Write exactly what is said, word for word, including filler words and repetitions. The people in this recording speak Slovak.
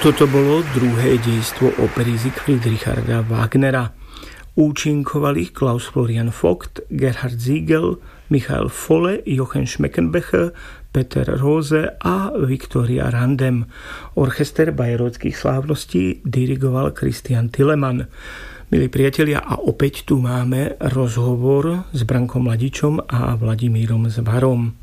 Toto bolo druhé dejstvo opery Siegfried Richarda Wagnera. Účinkovali Klaus Florian Vogt, Gerhard Ziegel, Michael Folle, Jochen Schmeckenbecher, Peter Rose a Viktoria Randem. Orchester bajerovských slávností dirigoval Christian Thielemann. Milí priatelia, a opäť tu máme rozhovor s Brankom Mladičom a Vladimírom Zvarom.